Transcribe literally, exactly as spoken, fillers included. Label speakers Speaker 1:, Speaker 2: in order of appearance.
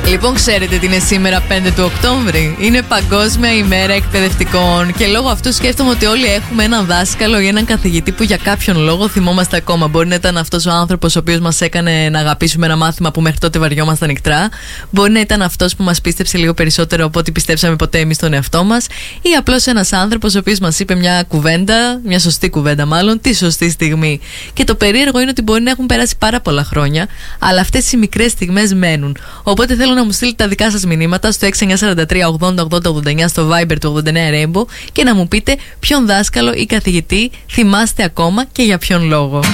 Speaker 1: Λοιπόν, ξέρετε τι είναι σήμερα πέντε του Οκτώβρη? Είναι Παγκόσμια ημέρα εκπαιδευτικών. Και λόγω αυτού σκέφτομαι ότι όλοι έχουμε έναν δάσκαλο ή έναν καθηγητή που για κάποιον λόγο θυμόμαστε ακόμα. Μπορεί να ήταν αυτός ο άνθρωπος ο οποίος μας έκανε να αγαπήσουμε ένα μάθημα που μέχρι τότε βαριόμασταν νυχτρά. Μπορεί να ήταν αυτός που μας πίστεψε λίγο περισσότερο από ό,τι πιστέψαμε ποτέ εμείς τον εαυτό μας. Ή απλώς ένας άνθρωπος ο οποίος μας είπε μια κουβέντα, μια σωστή κουβέντα μάλλον, τη σωστή στιγμή. Και το περίεργο είναι ότι μπορεί να έχουν περάσει πάρα πολλά χρόνια, αλλά αυτές οι μικρές στιγμές μένουν. Οπότε θέλω να μου στείλετε τα δικά σας μηνύματα στο έξι εννιά τέσσερα τρία ογδόντα ογδόντα ογδόντα εννιά στο Viber του ογδόντα εννέα Rainbow και να μου πείτε ποιον δάσκαλο ή καθηγητή θυμάστε ακόμα και για ποιον λόγο.